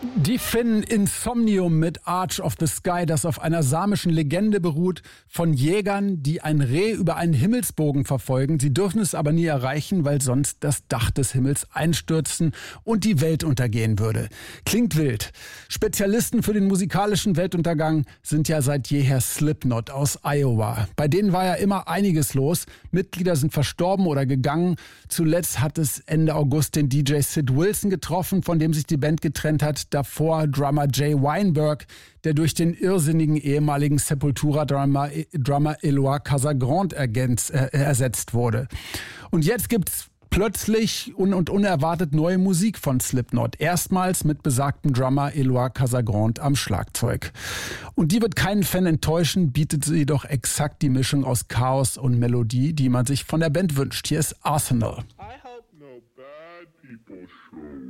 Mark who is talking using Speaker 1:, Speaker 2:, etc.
Speaker 1: Die Finnen Insomnium mit Arch of the Sky, das auf einer samischen Legende beruht, von Jägern, die ein Reh über einen Himmelsbogen verfolgen. Sie dürfen es aber nie erreichen, weil sonst das Dach des Himmels einstürzen und die Welt untergehen würde. Klingt wild. Spezialisten für den musikalischen Weltuntergang sind ja seit jeher Slipknot aus Iowa. Bei denen war ja immer einiges los. Mitglieder sind verstorben oder gegangen. Zuletzt hat es Ende August den DJ Sid Wilson getroffen, von dem sich die Band getrennt hat. Davor Drummer Jay Weinberg, der durch den irrsinnigen ehemaligen Sepultura-Drummer Eloy Casagrande ersetzt wurde. Und jetzt gibt's plötzlich und unerwartet neue Musik von Slipknot. Erstmals mit besagtem Drummer Eloy Casagrande am Schlagzeug. Und die wird keinen Fan enttäuschen, bietet sie doch exakt die Mischung aus Chaos und Melodie, die man sich von der Band wünscht. Hier ist Arsenal.
Speaker 2: I hope no bad people show